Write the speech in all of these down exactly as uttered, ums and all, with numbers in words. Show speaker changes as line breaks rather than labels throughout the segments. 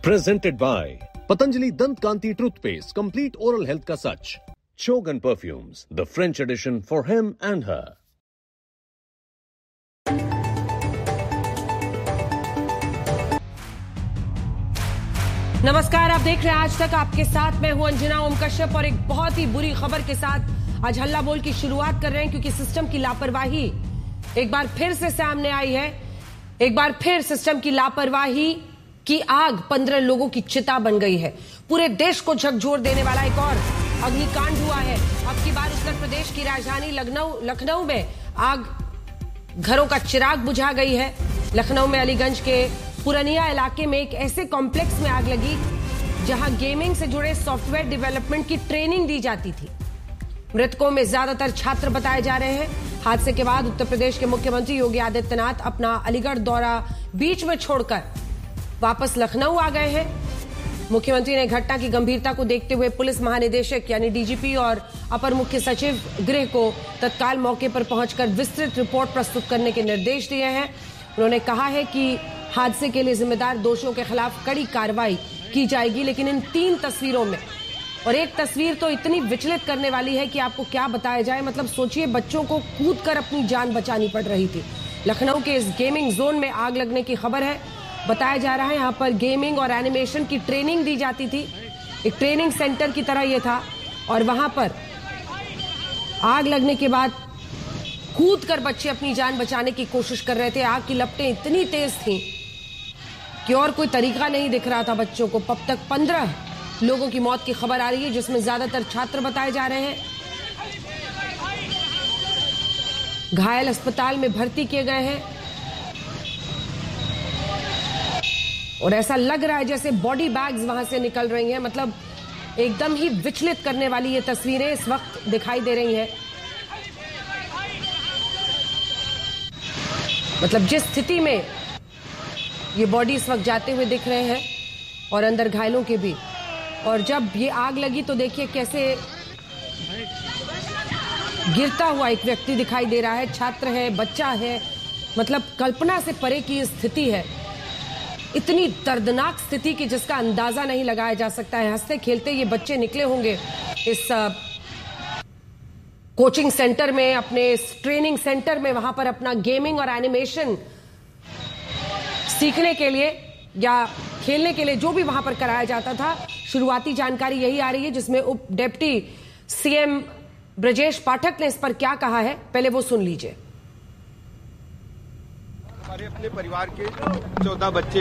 Presented by Patanjali Dant Kanti Toothpaste, complete oral health ka sach. Chogan Perfumes, the French edition for him and her.
नमस्कार, आप देख रहे हैं आज तक। आपके साथ मैं हूं अंजना ओम कश्यप और एक बहुत ही बुरी खबर के साथ आज हल्ला बोल की शुरुआत कर रहे हैं, क्योंकि सिस्टम की लापरवाही एक बार फिर से सामने आई है। एक बार फिर सिस्टम की लापरवाही की आग पंद्रह लोगों की चिता बन गई है। पूरे देश को झकझोर देने वाला एक और अग्निकांड हुआ है। अब की बार उत्तर प्रदेश की राजधानी लखनऊ लखनऊ में आग घरों का चिराग बुझा गई है। लखनऊ में अलीगंज के पुरानिया इलाके में एक ऐसे कॉम्प्लेक्स में आग लगी जहां गेमिंग से जुड़े सॉफ्टवेयर डेवलपमेंट की ट्रेनिंग दी जाती थी। मृतकों में ज्यादातर छात्र बताए जा रहे हैं। हादसे के बाद उत्तर प्रदेश के मुख्यमंत्री योगी आदित्यनाथ अपना अलीगढ़ दौरा बीच में छोड़कर वापस लखनऊ आ गए हैं। मुख्यमंत्री ने घटना की गंभीरता को देखते हुए पुलिस महानिदेशक यानी डीजीपी और अपर मुख्य सचिव गृह को तत्काल मौके पर पहुंचकर विस्तृत रिपोर्ट प्रस्तुत करने के निर्देश दिए हैं। उन्होंने कहा है कि हादसे के लिए जिम्मेदार दोषियों के खिलाफ कड़ी कार्रवाई की जाएगी। लेकिन इन तीन तस्वीरों में, और एक तस्वीर तो इतनी विचलित करने वाली है कि आपको क्या बताया जाए। मतलब सोचिए, बच्चों को कूदकर अपनी जान बचानी पड़ रही थी। लखनऊ के इस गेमिंग जोन में आग लगने की खबर है। बताया जा रहा है यहां पर गेमिंग और एनिमेशन की ट्रेनिंग दी जाती थी। एक ट्रेनिंग सेंटर की तरह यह था और वहां पर आग लगने के बाद कूद कर बच्चे अपनी जान बचाने की कोशिश कर रहे थे। आग की लपटें इतनी तेज थीं कि और कोई तरीका नहीं दिख रहा था बच्चों को। अब तक पंद्रह लोगों की मौत की खबर आ रही है, जिसमें ज्यादातर छात्र बताए जा रहे हैं। घायल अस्पताल में भर्ती किए गए हैं और ऐसा लग रहा है जैसे बॉडी बैग्स वहां से निकल रही हैं। मतलब एकदम ही विचलित करने वाली ये तस्वीरें इस वक्त दिखाई दे रही हैं। मतलब जिस स्थिति में ये बॉडी इस वक्त जाते हुए दिख रहे हैं और अंदर घायलों के भी। और जब ये आग लगी तो देखिए कैसे गिरता हुआ एक व्यक्ति दिखाई दे रहा है। छात्र है, बच्चा है, मतलब कल्पना से परे की स्थिति है। इतनी दर्दनाक स्थिति की जिसका अंदाजा नहीं लगाया जा सकता है। हंसते खेलते ये बच्चे निकले होंगे इस कोचिंग सेंटर में, अपने इस ट्रेनिंग सेंटर में, वहां पर अपना गेमिंग और एनिमेशन सीखने के लिए या खेलने के लिए जो भी वहां पर कराया जाता था। शुरुआती जानकारी यही आ रही है, जिसमें उप डिप्टी सीएम ब्रजेश पाठक ने इस पर क्या कहा है, पहले वो सुन लीजिए।
हमारे अपने परिवार के चौदह बच्चे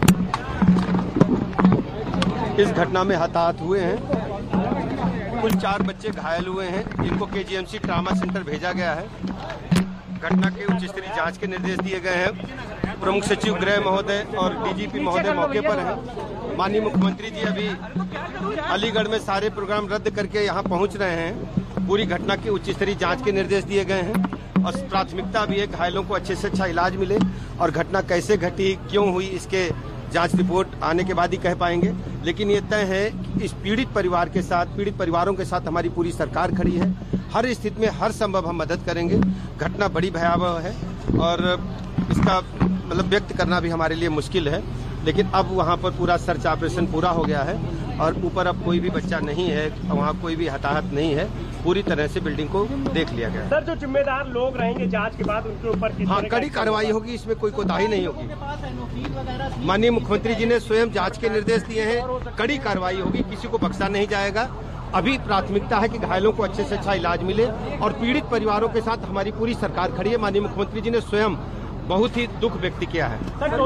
इस घटना में हताहत हुए हैं। कुल चार बच्चे घायल हुए हैं, जिनको केजीएमसी ट्रामा सेंटर भेजा गया है। घटना के उच्च स्तरीय जांच के निर्देश दिए गए हैं। प्रमुख सचिव गृह महोदय और डीजीपी महोदय मौके पर हैं। माननीय मुख्यमंत्री जी अभी अलीगढ़ में सारे प्रोग्राम रद्द करके यहां पहुंच रहे हैं। पूरी घटना की उच्च स्तरीय जांच के निर्देश दिए गए हैं और प्राथमिकता भी है घायलों को अच्छे से अच्छा इलाज मिले। और घटना कैसे घटी, क्यों हुई, इसके जांच रिपोर्ट आने के बाद ही कह पाएंगे। लेकिन ये तय है कि इस पीड़ित परिवार के साथ, पीड़ित परिवारों के साथ हमारी पूरी सरकार खड़ी है। हर स्थिति में हर संभव हम मदद करेंगे। घटना बड़ी भयावह है और इसका मतलब व्यक्त करना भी हमारे लिए मुश्किल है। लेकिन अब वहाँ पर पूरा सर्च ऑपरेशन पूरा हो गया है और ऊपर अब कोई भी बच्चा नहीं है, वहाँ कोई भी हताहत नहीं है। पूरी तरह से बिल्डिंग को देख लिया गया।
सर, जो जिम्मेदार लोग रहेंगे जांच के बाद उनके ऊपर
हाँ, कड़ी कार्रवाई होगी, इसमें कोई कोताही नहीं होगी। माननीय मुख्यमंत्री जी ने स्वयं जांच के निर्देश दिए हैं। कड़ी कार्रवाई होगी, किसी को बख्शा नहीं जाएगा। अभी प्राथमिकता है कि घायलों को अच्छे से अच्छा इलाज मिले और पीड़ित परिवारों के साथ हमारी पूरी सरकार खड़ी है। माननीय मुख्यमंत्री जी ने स्वयं बहुत ही दुख व्यक्त किया है।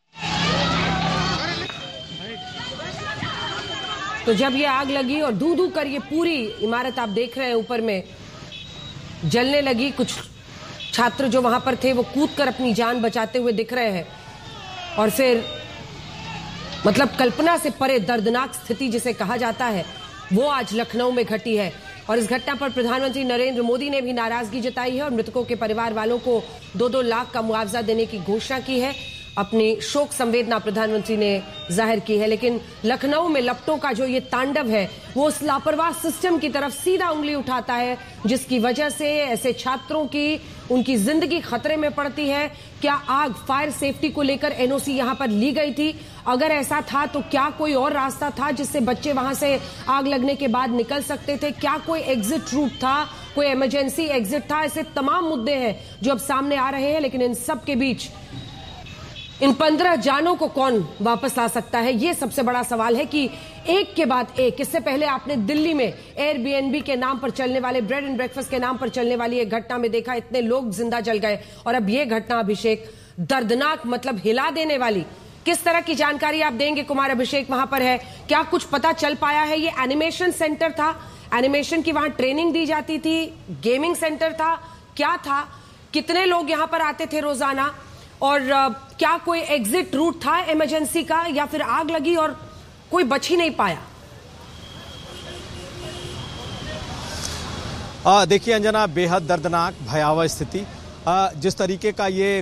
तो जब ये आग लगी और दू दू कर ये पूरी इमारत आप देख रहे हैं ऊपर में जलने लगी, कुछ छात्र जो वहां पर थे वो कूदकर अपनी जान बचाते हुए दिख रहे हैं। और फिर मतलब कल्पना से परे दर्दनाक स्थिति जिसे कहा जाता है, वो आज लखनऊ में घटी है। और इस घटना पर प्रधानमंत्री नरेंद्र मोदी ने भी नाराजगी जताई है और मृतकों के परिवार वालों को दो दो लाख का मुआवजा देने की घोषणा की है। अपनी शोक संवेदना प्रधानमंत्री ने जाहिर की है। लेकिन लखनऊ में लपटों का जो ये तांडव है, वो उस लापरवाह सिस्टम की तरफ सीधा उंगली उठाता है, जिसकी वजह से ऐसे छात्रों की उनकी जिंदगी खतरे में पड़ती है। क्या आग फायर सेफ्टी को लेकर एनओसी यहां पर ली गई थी? अगर ऐसा था तो क्या कोई और रास्ता था जिससे बच्चे वहां से आग लगने के बाद निकल सकते थे? क्या कोई एग्जिट रूट था, कोई इमरजेंसी एग्जिट था? ऐसे तमाम मुद्दे हैं जो अब सामने आ रहे हैं, लेकिन इन सब के बीच इन पंद्रह जानों को कौन वापस ला सकता है, यह सबसे बड़ा सवाल है कि एक के बाद एक। इससे पहले आपने दिल्ली में एयरबीएनबी के नाम पर चलने वाले, ब्रेड एंड ब्रेकफास्ट के नाम पर चलने वाली एक घटना में देखा, इतने लोग जिंदा जल गए। और अब यह घटना अभिषेक दर्दनाक, मतलब हिला देने वाली। किस तरह की जानकारी आप देंगे? कुमार अभिषेक वहां पर है, क्या कुछ पता चल पाया है? ये एनिमेशन सेंटर था, एनिमेशन की वहां ट्रेनिंग दी जाती थी, गेमिंग सेंटर था, क्या था? कितने लोग यहां पर आते थे रोजाना? और uh, क्या कोई एग्जिट रूट था इमरजेंसी का, या फिर आग लगी और कोई बच ही नहीं पाया?
देखिए अंजना, बेहद दर्दनाक भयावह स्थिति। जिस तरीके का ये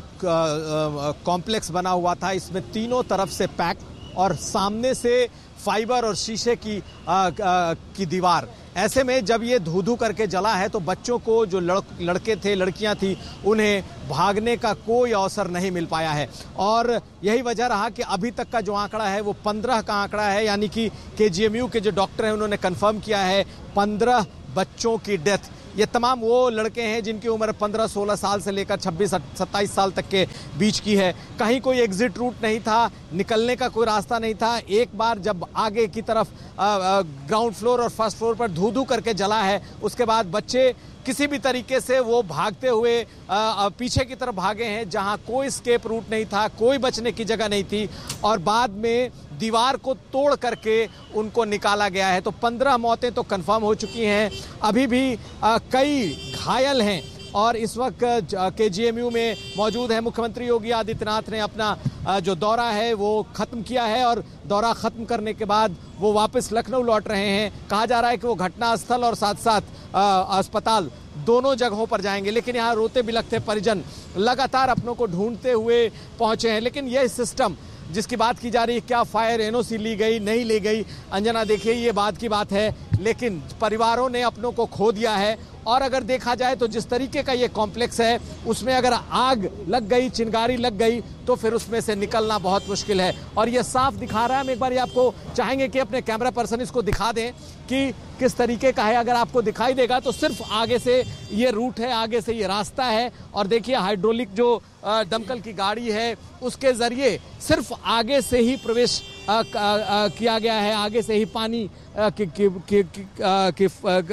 कॉम्प्लेक्स बना हुआ था, इसमें तीनों तरफ से पैक और सामने से फाइबर और शीशे की आ, आ, की दीवार। ऐसे में जब ये धू धू करके जला है तो बच्चों को, जो लड़, लड़के थे, लड़कियां थी, उन्हें भागने का कोई अवसर नहीं मिल पाया है। और यही वजह रहा कि अभी तक का जो आंकड़ा है वो पंद्रह का आंकड़ा है, यानी कि केजीएमयू के जो डॉक्टर हैं उन्होंने कंफर्म किया है पंद्रह बच्चों की डेथ। ये तमाम वो लड़के हैं जिनकी उम्र पंद्रह सोलह साल से लेकर छब्बीस सत्ताईस साल तक के बीच की है। कहीं कोई एग्जिट रूट नहीं था, निकलने का कोई रास्ता नहीं था। एक बार जब आगे की तरफ ग्राउंड फ्लोर और फर्स्ट फ्लोर पर धू धू करके जला है, उसके बाद बच्चे किसी भी तरीके से वो भागते हुए आ, पीछे की तरफ भागे हैं, जहां कोई स्केप रूट नहीं था, कोई बचने की जगह नहीं थी, और बाद में दीवार को तोड़ करके उनको निकाला गया है। तो पंद्रह मौतें तो कंफर्म हो चुकी हैं, अभी भी आ, कई घायल हैं। और इस वक्त केजीएमयू में मौजूद है मुख्यमंत्री योगी आदित्यनाथ ने अपना जो दौरा है वो खत्म किया है, और दौरा खत्म करने के बाद वो वापस लखनऊ लौट रहे हैं। कहा जा रहा है कि वो घटनास्थल और साथ साथ अस्पताल दोनों जगहों पर जाएंगे। लेकिन यहाँ रोते बिलखते परिजन लगातार अपनों को ढूंढते हुए पहुंचे हैं। लेकिन यह सिस्टम जिसकी बात की जा रही है, क्या फायर एनओसी ली गई, नहीं ली गई, अंजना देखिए ये बात की बात है, लेकिन परिवारों ने अपनों को खो दिया है। और अगर देखा जाए तो जिस तरीके का ये कॉम्प्लेक्स है, उसमें अगर आग लग गई, चिंगारी लग गई, तो फिर उसमें से निकलना बहुत मुश्किल है। और ये साफ दिखा रहा है, हम एक बार ये आपको चाहेंगे कि अपने कैमरा पर्सन इसको दिखा दें कि किस तरीके का है। अगर आपको दिखाई देगा तो सिर्फ आगे से ये रूट है, आगे से ये रास्ता है। और देखिए हाइड्रोलिक जो दमकल की गाड़ी है उसके जरिए सिर्फ आगे से ही प्रवेश आ, आ, आ, किया गया है, आगे से ही पानी आ, की, की, की, की, आ, की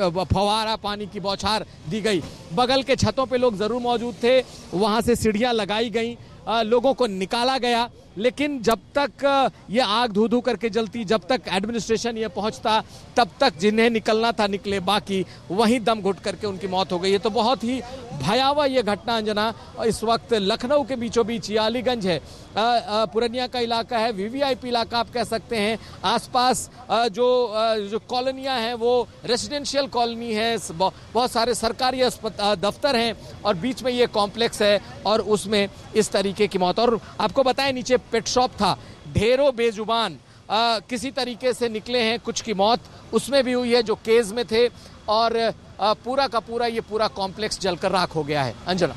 फवारा पानी की बौछार दी गई। बगल के छतों पे लोग जरूर मौजूद थे, वहां से सीढ़ियां लगाई गई, लोगों को निकाला गया। लेकिन जब तक ये आग धू धू करके जलती, जब तक एडमिनिस्ट्रेशन ये पहुंचता, तब तक जिन्हें निकलना था निकले, बाकी वहीं दम घुट करके उनकी मौत हो गई है। तो बहुत ही भयावह ये घटना अंजना इस वक्त लखनऊ के बीचों बीच यालीगंज है, पुरनिया का इलाका है, वीवीआईपी इलाका आप कह सकते हैं। आसपास जो जो कॉलोनियां हैं वो रेसिडेंशियल कॉलोनी है, बहुत सारे सरकारी दफ्तर हैं, और बीच में ये कॉम्प्लेक्स है और उसमें इस तरीके की मौत। और आपको बताएं नीचे पेट शॉप था, ढेरों बेजुबान आ, किसी तरीके से निकले हैं, कुछ की मौत उसमें भी हुई है जो केज में थे, और आ, पूरा का पूरा ये पूरा कॉम्प्लेक्स जलकर राख हो गया है। अंजना।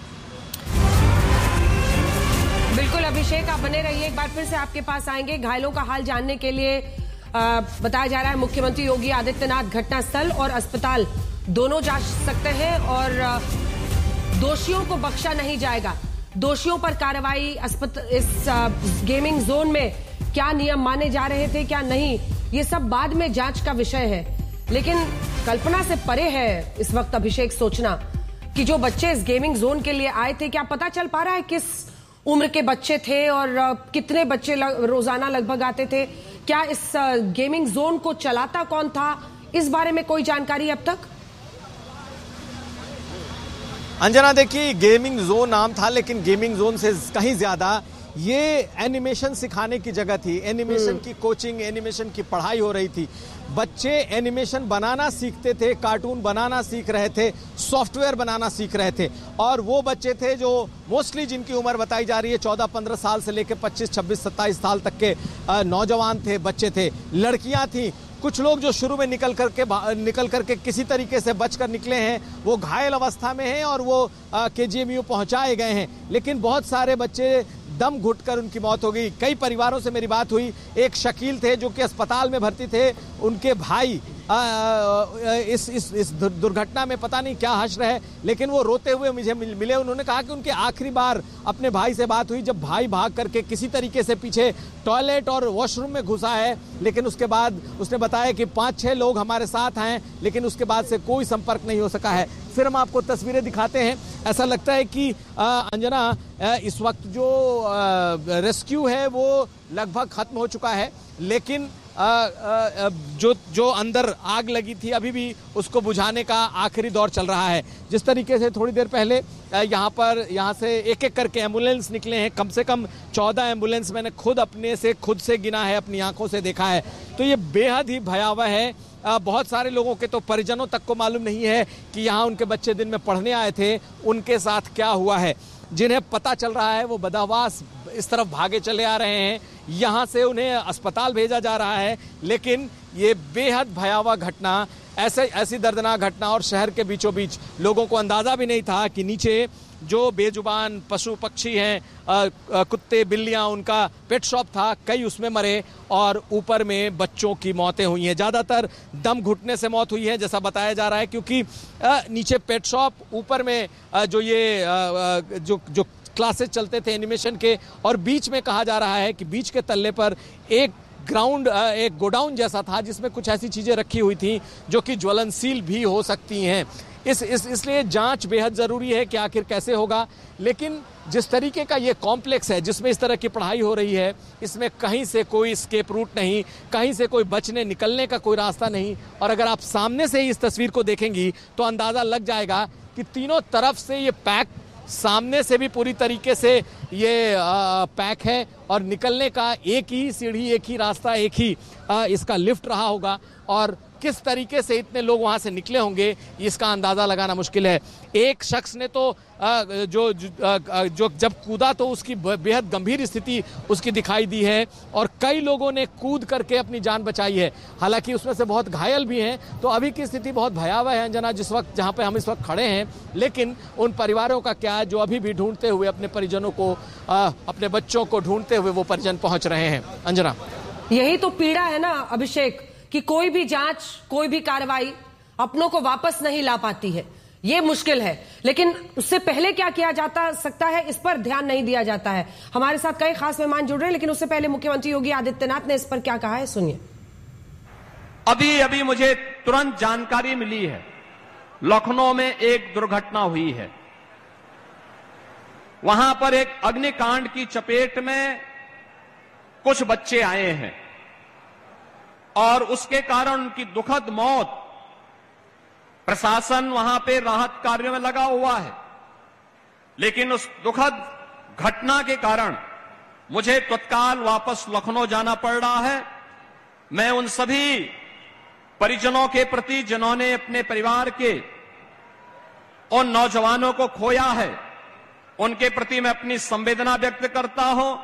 बिल्कुल अभिषेक, आप बने रहिए, एक बार फिर से आपके पास आएंगे घायलों का हाल जानने के लिए। आ, बताया जा रहा है मुख्यमंत्री योगी आदित्यनाथ घटनास्थल और अस्पताल दोनों जा सकते हैं, और आ, दोषियों को बख्शा नहीं जाएगा। दोषियों पर कार्रवाई, इस आ, गेमिंग जोन में क्या नियम माने जा रहे थे, क्या नहीं, ये सब बाद में जांच का विषय है। लेकिन कल्पना से परे है इस वक्त अभिषेक सोचना कि जो बच्चे इस गेमिंग जोन के लिए आए थे, क्या पता चल पा रहा है किस उम्र के बच्चे थे और कितने बच्चे रोजाना लगभग आते थे? क्या इस गेमिंग जोन को चलाता कौन था, इस बारे में कोई जानकारी अब तक?
अंजना देखिए, गेमिंग जोन नाम था, लेकिन गेमिंग जोन से कहीं ज्यादा ये एनिमेशन सिखाने की जगह थी। एनिमेशन की कोचिंग, एनिमेशन की पढ़ाई हो रही थी। बच्चे एनिमेशन बनाना सीखते थे, कार्टून बनाना सीख रहे थे, सॉफ्टवेयर बनाना सीख रहे थे। और वो बच्चे थे जो मोस्टली जिनकी उम्र बताई जा रही है चौदह पंद्रह साल से लेकर पच्चीस छब्बीस सत्ताईस साल तक के नौजवान थे, बच्चे थे, लड़कियां थी, कुछ लोग जो शुरू में निकल करके निकल करके किसी तरीके से बचकर निकले हैं वो घायल अवस्था में हैं और वो केजीएमयू पहुंचाए गए हैं, लेकिन बहुत सारे बच्चे दम घुटकर उनकी मौत हो गई। कई परिवारों से मेरी बात हुई, एक शकील थे जो कि अस्पताल में भर्ती थे, उनके भाई आ, इस इस इस दुर्घटना में पता नहीं क्या हश्र है, लेकिन वो रोते हुए मुझे मिले। उन्होंने कहा कि उनके आखिरी बार अपने भाई से बात हुई जब भाई भाग करके किसी तरीके से पीछे टॉयलेट और वॉशरूम में घुसा है, लेकिन उसके बाद उसने बताया कि पाँच छः लोग हमारे साथ हैं, लेकिन उसके बाद से कोई संपर्क नहीं हो सका है। फिर हम आपको तस्वीरें दिखाते हैं। ऐसा लगता है कि आ, अंजना आ, इस वक्त जो आ, रेस्क्यू है वो लगभग खत्म हो चुका है, लेकिन आ, आ, जो जो अंदर आग लगी थी अभी भी उसको बुझाने का आखिरी दौर चल रहा है। जिस तरीके से थोड़ी देर पहले यहाँ पर यहाँ से एक एक करके एम्बुलेंस निकले हैं, कम से कम चौदह एम्बुलेंस मैंने खुद अपने से खुद से गिना है, अपनी आंखों से देखा है। तो ये बेहद ही भयावह है। आ, बहुत सारे लोगों के तो परिजनों तक को मालूम नहीं है कि यहाँ उनके बच्चे दिन में पढ़ने आए थे, उनके साथ क्या हुआ है। जिन्हें पता चल रहा है वो बदहवास इस तरफ भागे चले आ रहे हैं, यहाँ से उन्हें अस्पताल भेजा जा रहा है। लेकिन ये बेहद भयावह घटना, ऐसे ऐसी दर्दनाक घटना, और शहर के बीचों बीच लोगों को अंदाजा भी नहीं था कि नीचे जो बेजुबान पशु पक्षी हैं, कुत्ते बिल्लियां, उनका पेट शॉप था, कई उसमें मरे और ऊपर में बच्चों की मौतें हुई हैं। ज़्यादातर दम घुटने से मौत हुई है जैसा बताया जा रहा है, क्योंकि नीचे पेट शॉप, ऊपर में जो ये जो जो क्लासेस चलते थे एनिमेशन के, और बीच में कहा जा रहा है कि बीच के तल्ले पर एक ग्राउंड, एक गोडाउन जैसा था जिसमें कुछ ऐसी चीज़ें रखी हुई थी जो कि ज्वलनशील भी हो सकती हैं। इस इस इसलिए जांच बेहद ज़रूरी है कि आखिर कैसे होगा। लेकिन जिस तरीके का ये कॉम्प्लेक्स है जिसमें इस तरह की पढ़ाई हो रही है, इसमें कहीं से कोई स्केप रूट नहीं, कहीं से कोई बचने निकलने का कोई रास्ता नहीं। और अगर आप सामने से ही इस तस्वीर को देखेंगी तो अंदाज़ा लग जाएगा कि तीनों तरफ से ये पैक, सामने से भी पूरी तरीके से ये आ, पैक है, और निकलने का एक ही सीढ़ी, एक ही रास्ता, एक ही आ, इसका लिफ्ट रहा होगा। और किस तरीके से इतने लोग वहां से निकले होंगे इसका अंदाजा लगाना मुश्किल है। एक शख्स ने तो आ, जो जो, जो जब कूदा तो उसकी बेहद गंभीर स्थिति उसकी दिखाई दी है, और कई लोगों ने कूद करके अपनी जान बचाई है। हालांकि उसमें से बहुत घायल भी हैं। तो अभी की स्थिति बहुत भयावह है अंजना, जिस वक्त जहां पे हम इस वक्त खड़े हैं। लेकिन उन परिवारों का क्या है जो अभी भी ढूंढते हुए अपने परिजनों को, आ, अपने बच्चों को ढूंढते हुए वो परिजन पहुंच रहे हैं। अंजना,
यही तो पीड़ा है ना अभिषेक, कि कोई भी जांच, कोई भी कार्रवाई अपनों को वापस नहीं ला पाती है। ये मुश्किल है, लेकिन उससे पहले क्या किया जाता सकता है इस पर ध्यान नहीं दिया जाता है। हमारे साथ कई खास मेहमान जुड़ रहे हैं, लेकिन उससे पहले मुख्यमंत्री योगी आदित्यनाथ ने इस पर क्या कहा है, सुनिए।
अभी अभी मुझे तुरंत जानकारी मिली है, लखनऊ में एक दुर्घटना हुई है। वहां पर एक अग्निकांड की चपेट में कुछ बच्चे आए हैं और उसके कारण उनकी दुखद मौत। प्रशासन वहां पे राहत कार्यों में लगा हुआ है, लेकिन उस दुखद घटना के कारण मुझे तत्काल वापस लखनऊ जाना पड़ रहा है। मैं उन सभी परिजनों के प्रति जिन्होंने अपने परिवार के उन नौजवानों को खोया है, उनके प्रति मैं अपनी संवेदना व्यक्त करता हूं।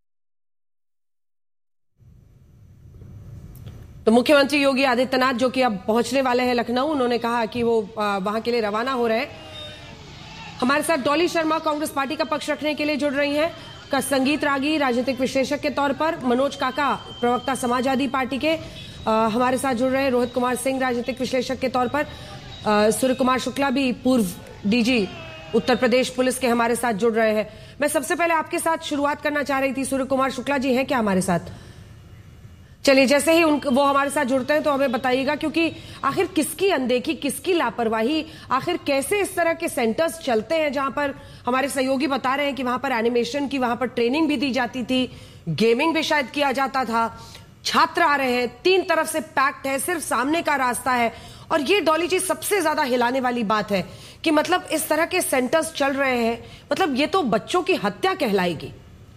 तो मुख्यमंत्री योगी आदित्यनाथ जो कि अब पहुंचने वाले हैं लखनऊ, उन्होंने कहा कि वो वहां के लिए रवाना हो रहे हैं। हमारे साथ डॉली शर्मा कांग्रेस पार्टी का पक्ष रखने के लिए जुड़ रही हैं, का संगीत रागी राजनीतिक विश्लेषक के तौर पर, मनोज काका प्रवक्ता समाजवादी पार्टी के आ, हमारे साथ जुड़ रहे हैं, रोहित कुमार सिंह राजनीतिक विश्लेषक के तौर पर, सूर्य कुमार शुक्ला भी पूर्व डीजी उत्तर प्रदेश पुलिस के हमारे साथ जुड़ रहे हैं। मैं सबसे पहले आपके साथ शुरुआत करना चाह रही थी। सूर्य कुमार शुक्ला जी हैं क्या हमारे साथ? चलिए, जैसे ही उन वो हमारे साथ जुड़ते हैं तो हमें बताइएगा, क्योंकि आखिर किसकी अनदेखी, किसकी लापरवाही, आखिर कैसे इस तरह के सेंटर्स चलते हैं जहां पर हमारे सहयोगी बता रहे हैं कि वहां पर एनिमेशन की वहां पर ट्रेनिंग भी दी जाती थी, गेमिंग भी शायद किया जाता था, छात्र आ रहे हैं, तीन तरफ से पैक्ड है, सिर्फ सामने का रास्ता है। और ये डॉली जी सबसे ज्यादा हिलाने वाली बात है कि मतलब इस तरह के सेंटर्स चल रहे हैं, मतलब ये तो बच्चों की हत्या कहलाएगी।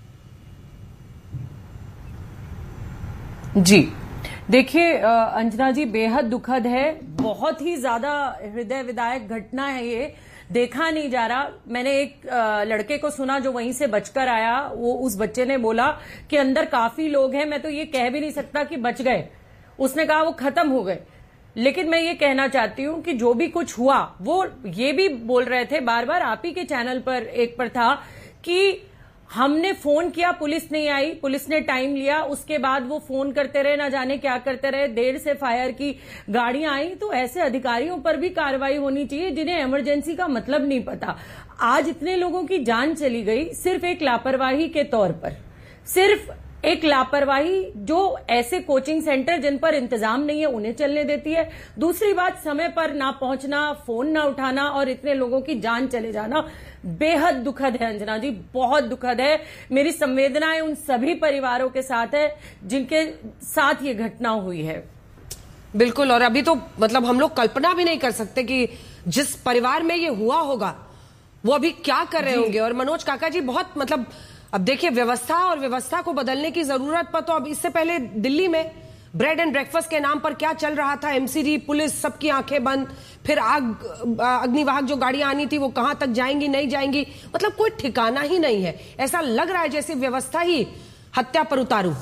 जी देखिए अंजना जी, बेहद दुखद है, बहुत ही ज्यादा हृदय विदायक घटना है ये, देखा नहीं जा रहा। मैंने एक लड़के को सुना जो वहीं से बचकर आया, वो उस बच्चे ने बोला कि अंदर काफी लोग हैं, मैं तो ये कह भी नहीं सकता कि बच गए। उसने कहा वो खत्म हो गए। लेकिन मैं ये कहना चाहती हूं कि जो भी कुछ हुआ, वो ये भी बोल रहे थे बार बार, आप ही के चैनल पर एक पर था कि हमने फोन किया, पुलिस नहीं आई, पुलिस ने टाइम लिया, उसके बाद वो फोन करते रहे, ना जाने क्या करते रहे, देर से फायर की गाड़ियां आई। तो ऐसे अधिकारियों पर भी कार्रवाई होनी चाहिए जिन्हें इमरजेंसी का मतलब नहीं पता। आज इतने लोगों की जान चली गई सिर्फ एक लापरवाही के तौर पर, सिर्फ एक लापरवाही जो ऐसे कोचिंग सेंटर जिन पर इंतजाम नहीं है उन्हें चलने देती है। दूसरी बात, समय पर ना पहुंचना, फोन ना उठाना और इतने लोगों की जान चले जाना बेहद दुखद है अंजना जी, बहुत दुखद है। मेरी संवेदनाएं उन सभी परिवारों के साथ है जिनके साथ ये घटना हुई है।
बिल्कुल, और अभी तो मतलब हम लोग कल्पना भी नहीं कर सकते कि जिस परिवार में ये हुआ होगा वो अभी क्या कर रहे होंगे। और मनोज काका जी, बहुत मतलब अब देखिए, व्यवस्था और व्यवस्था को बदलने की जरूरत पर तो अब इससे पहले दिल्ली में ब्रेड एंड ब्रेकफास्ट के नाम पर क्या चल रहा था, एमसीडी, पुलिस, सबकी आंखें बंद, फिर आग अग्निवाहक जो गाड़ियां आनी थी वो कहां तक जाएंगी नहीं जाएंगी, मतलब कोई ठिकाना ही नहीं है। ऐसा लग रहा है जैसे व्यवस्था ही हत्या पर उतारू।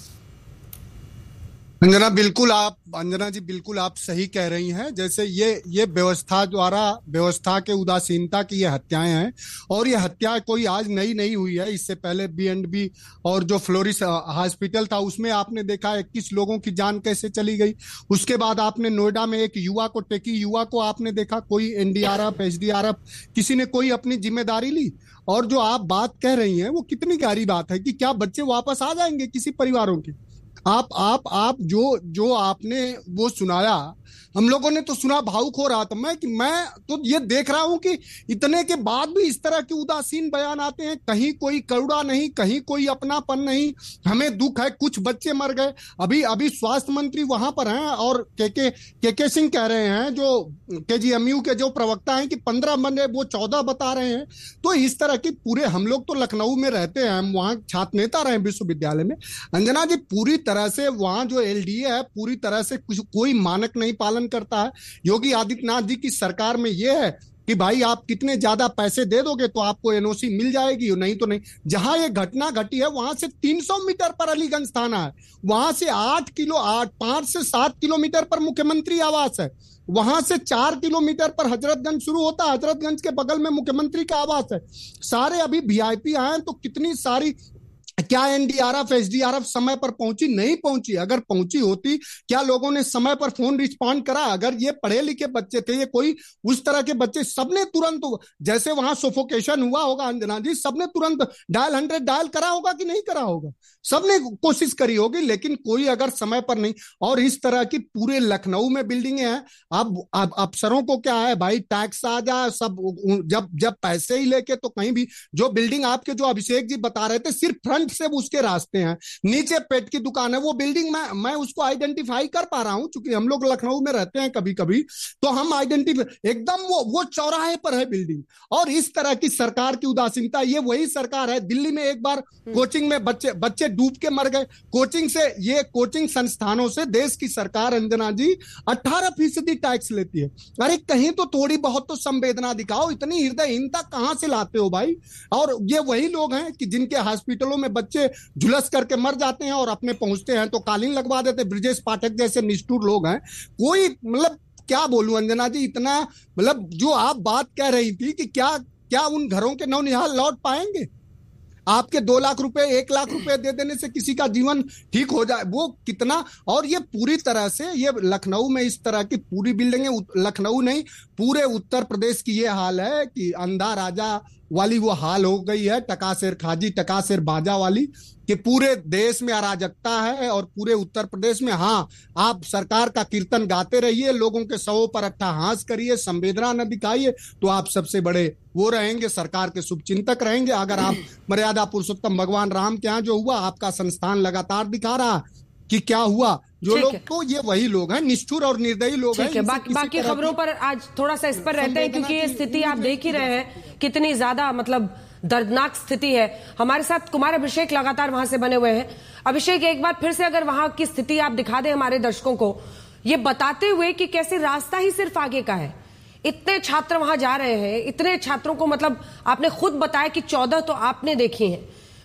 अंजना बिल्कुल आप अंजना जी बिल्कुल आप सही कह रही हैं। जैसे ये ये व्यवस्था द्वारा, व्यवस्था के उदासीनता की ये हत्याएं हैं, और ये हत्या कोई आज नई नहीं हुई है। इससे पहले बी एंड बी और जो फ्लोरिस हॉस्पिटल था उसमें आपने देखा इक्कीस लोगों की जान कैसे चली गई। उसके बाद आपने नोएडा में एक युवा को, टेकी युवा को आपने देखा, कोई एनडीआरएफ, एसडीआरएफ, किसी ने कोई अपनी जिम्मेदारी ली। और जो आप बात कह रही हैं वो कितनी गहरी बात है कि क्या बच्चे वापस आ जाएंगे किसी परिवारों के। आप आप आप जो जो आपने वो सुनाया, हम लोगों ने तो सुना, भावुक हो रहा था मैं कि मैं तो ये देख रहा हूं कि इतने के बाद भी इस तरह के उदासीन बयान आते हैं। कहीं कोई करुणा नहीं, कहीं कोई अपनापन नहीं। हमें दुख है, कुछ बच्चे मर गए। अभी अभी स्वास्थ्य मंत्री वहां पर हैं और के के के के सिंह कह रहे हैं, जो केजीएमयू के जो प्रवक्ता हैं, कि पंद्रह मरे, वो चौदह बता रहे हैं। तो इस तरह की पूरे, हम लोग तो लखनऊ में रहते हैं, हम वहाँ छात्र नेता रहे विश्वविद्यालय में। अंजना जी, पूरी तरह से वहाँ जो एलडीए है पूरी तरह से कुछ कोई मानक नहीं पालन करता है। योगी आदित्यनाथ जी की सरकार में यह है कि भाई आप कितने ज्यादा पैसे दे दोगे तो आपको एनओसी मिल जाएगी, नहीं तो नहीं। जहां ये घटना घटी है वहां से तीन सौ मीटर पर अलीगंज थाना है, वहां से आठ किलो आठ पांच से सात किलोमीटर पर मुख्यमंत्री आवास है, वहां से चार किलोमीटर पर हजरतगंज शुरू होता है, हजरतगंज के बगल में मुख्यमंत्री का आवास है। सारे अभी वीआईपी आए, तो कितनी सारी, क्या एनडीआरएफ, एसडीआरएफ समय पर पहुंची? नहीं पहुंची। अगर पहुंची होती, क्या लोगों ने समय पर फोन रिस्पॉन्ड करा? अगर ये पढ़े लिखे बच्चे थे, ये कोई उस तरह के बच्चे, सबने तुरंत, जैसे वहां सोफोकेशन हुआ होगा अंजना जी, सबने तुरंत डायल हंड्रेड डायल करा होगा कि नहीं करा होगा? सबने कोशिश करी होगी, लेकिन कोई अगर समय पर नहीं। और इस तरह की पूरे लखनऊ में बिल्डिंगें हैं। अब अब अफसरों को क्या है भाई, टैक्स आ जाए सब, जब जब पैसे ही लेके, तो कहीं भी जो बिल्डिंग आपके जो अभिषेक जी बता रहे थे, सिर्फ फ्रंट से उसके रास्ते हैं, नीचे पेट की दुकान है, वो बिल्डिंग मैं मैं उसको आइडेंटिफाई कर पा रहा हूं, क्योंकि हम लोग लखनऊ में रहते हैं कभी कभी, तो हम आइडेंटिफाई, एकदम वो वो चौराहे पर है बिल्डिंग। और इस तरह की सरकार की उदासीनता, ये वही सरकार है। दिल्ली में एक बार कोचिंग में बच्चे बच्चे डूब के मर गए कोचिंग से। ये कोचिंग संस्थानों से देश की सरकार अंजना जी अठारह फीसदी टैक्स लेती है। अरे कहीं तो थोड़ी बहुत तो संवेदना दिखाओ, इतनी हृदयहीनता कहां से लाते हो भाई? और ये वही लोग हैं कि जिनके हॉस्पिटलों में बच्चे झुलस करके मर जाते हैं और अपने पहुंचते हैं तो कालीन लगवा देते। ब्रिजेश पाठक जैसे निष्ठुर लोग हैं। कोई मतलब क्या बोलूं अंजना जी, इतना मतलब जो आप बात कह रही थी कि क्या क्या उन घरों के नौनिहाल लौट पाएंगे? आपके दो लाख रुपए, एक लाख रुपए दे देने से किसी का जीवन ठीक हो जाए, वो कितना? और ये पूरी तरह से, ये लखनऊ में इस तरह की पूरी बिल्डिंगें, लखनऊ नहीं पूरे उत्तर प्रदेश की ये हाल है कि अंधा राजा वाली वो हाल हो गई है, टकासेर खाजी टकासेर बाजा वाली, कि पूरे देश में अराजकता है और पूरे उत्तर प्रदेश में। हाँ, आप सरकार का कीर्तन गाते रहिए, लोगों के सौ पर अट्ठाहास करिए, संवेदना न दिखाइए, तो आप सबसे बड़े वो रहेंगे, सरकार के शुभचिंतक रहेंगे। अगर आप मर्यादा पुरुषोत्तम भगवान राम के यहाँ जो हुआ, आपका संस्थान लगातार दिखा रहा कि क्या हुआ, जो लोग, तो ये वही लोग हैं, निष्ठुर और निर्दयी लोग हैं।
बाकी बाकी खबरों पर आज थोड़ा सा इस पर रहते हैं, क्योंकि ये स्थिति आप देख ही रहे हैं कितनी ज्यादा मतलब दर्दनाक स्थिति है। हमारे साथ कुमार अभिषेक लगातार वहां से बने हुए हैं। अभिषेक, एक बार फिर से अगर वहां की स्थिति आप दिखा दें हमारे दर्शकों को, ये बताते हुए कि कैसे रास्ता ही सिर्फ आगे का है। इतने छात्र वहां जा रहे हैं, इतने छात्रों को, मतलब आपने खुद बताया कि चौदह तो आपने देखी हैं,